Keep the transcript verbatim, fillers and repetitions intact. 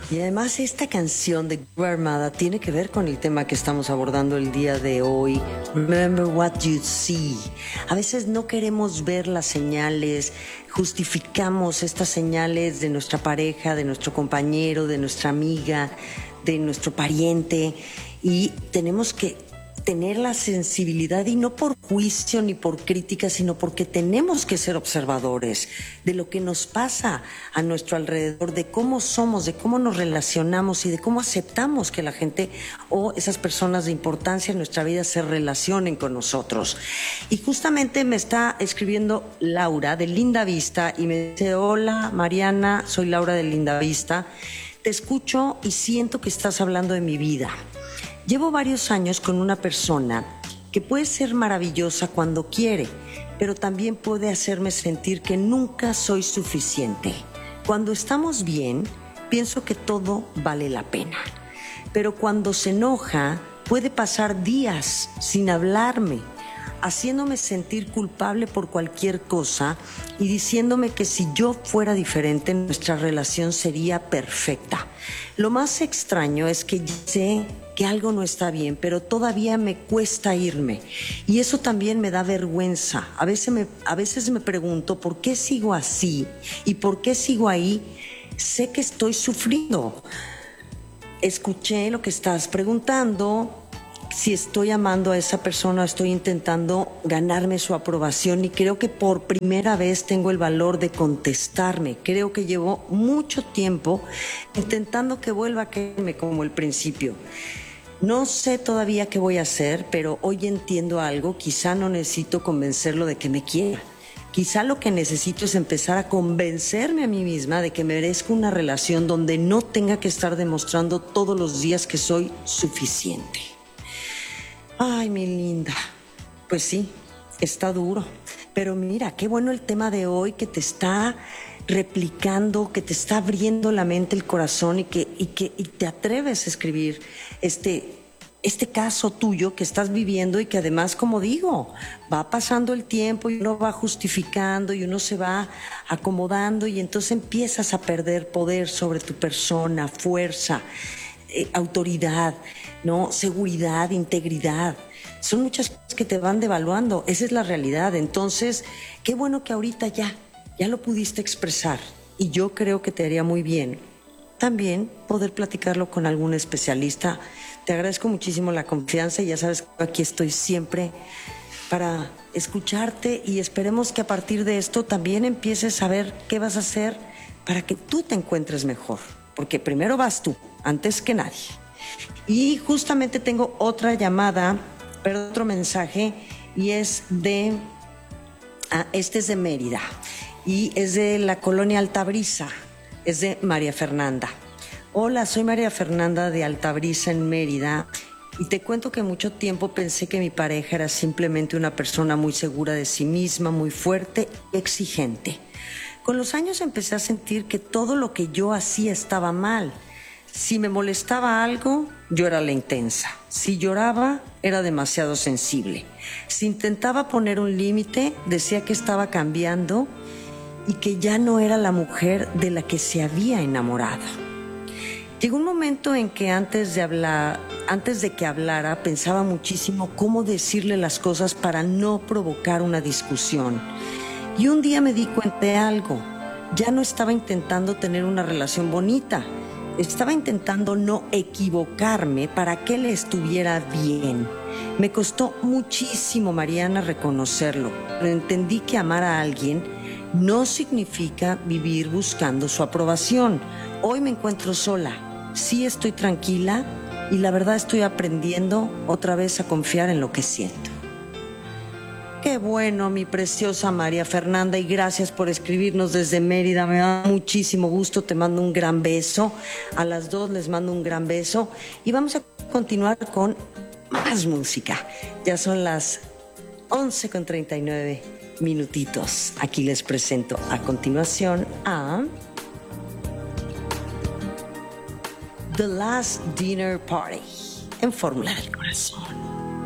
Y además esta canción de Grupo Armada tiene que ver con el tema que estamos abordando el día de hoy. Remember what you see. A veces no queremos ver las señales, justificamos estas señales de nuestra pareja, de nuestro compañero, de nuestra amiga, de nuestro pariente, y tenemos que tener la sensibilidad, y no por juicio ni por crítica, sino porque tenemos que ser observadores de lo que nos pasa a nuestro alrededor, de cómo somos, de cómo nos relacionamos y de cómo aceptamos que la gente o esas personas de importancia en nuestra vida se relacionen con nosotros. Y justamente me está escribiendo Laura de Linda Vista y me dice: hola Mariana, soy Laura de Linda Vista, te escucho y siento que estás hablando de mi vida. Llevo varios años con una persona que puede ser maravillosa cuando quiere, pero también puede hacerme sentir que nunca soy suficiente. Cuando estamos bien, pienso que todo vale la pena, pero cuando se enoja, puede pasar días sin hablarme, haciéndome sentir culpable por cualquier cosa y diciéndome que si yo fuera diferente, nuestra relación sería perfecta. Lo más extraño es que sé que algo no está bien, pero todavía me cuesta irme. Y eso también me da vergüenza. A veces me, a veces me pregunto por qué sigo así y por qué sigo ahí. Sé que estoy sufriendo. Escuché lo que estás preguntando. Si estoy amando a esa persona, estoy intentando ganarme su aprobación, y creo que por primera vez tengo el valor de contestarme. Creo que llevo mucho tiempo intentando que vuelva a quererme como el principio. No sé todavía qué voy a hacer, pero hoy entiendo algo. Quizá no necesito convencerlo de que me quiera. Quizá lo que necesito es empezar a convencerme a mí misma de que merezco una relación donde no tenga que estar demostrando todos los días que soy suficiente. Ay, mi linda, pues sí, está duro, pero mira, qué bueno el tema de hoy, que te está replicando, que te está abriendo la mente, el corazón, y que, y que y te atreves a escribir este, este caso tuyo que estás viviendo, y que además, como digo, va pasando el tiempo y uno va justificando y uno se va acomodando, y entonces empiezas a perder poder sobre tu persona, fuerza, eh, autoridad, ¿no? Seguridad, integridad. Son muchas cosas que te van devaluando. Esa es la realidad. Entonces, qué bueno que ahorita ya, ya lo pudiste expresar. Y yo creo que te haría muy bien también poder platicarlo con algún especialista. Te agradezco muchísimo la confianza, y ya sabes que aquí estoy siempre para escucharte, y esperemos que a partir de esto también empieces a ver qué vas a hacer para que tú te encuentres mejor. Porque primero vas tú, antes que nadie. Y justamente tengo otra llamada, perdón, otro mensaje, y es de, ah, este es de Mérida, y es de la colonia Altabrisa, es de María Fernanda. Hola, soy María Fernanda de Altabrisa en Mérida, y te cuento que mucho tiempo pensé que mi pareja era simplemente una persona muy segura de sí misma, muy fuerte y exigente. Con los años empecé a sentir que todo lo que yo hacía estaba mal. Si me molestaba algo, yo era la intensa. Si lloraba, era demasiado sensible. Si intentaba poner un límite, decía que estaba cambiando y que ya no era la mujer de la que se había enamorado. Llegó un momento en que antes de hablar, antes de que hablara, pensaba muchísimo cómo decirle las cosas para no provocar una discusión. Y un día me di cuenta de algo. Ya no estaba intentando tener una relación bonita. Estaba intentando no equivocarme para que le estuviera bien. Me costó muchísimo, Mariana, reconocerlo, pero entendí que amar a alguien no significa vivir buscando su aprobación. Hoy me encuentro sola, sí estoy tranquila, y la verdad estoy aprendiendo otra vez a confiar en lo que siento. Qué bueno, mi preciosa María Fernanda, y gracias por escribirnos desde Mérida. Me da muchísimo gusto, te mando un gran beso. A las dos les mando un gran beso. Y vamos a continuar con más música. Ya son las once con treinta y nueve minutitos. Aquí les presento a continuación a The Last Dinner Party en Fórmula del Corazón.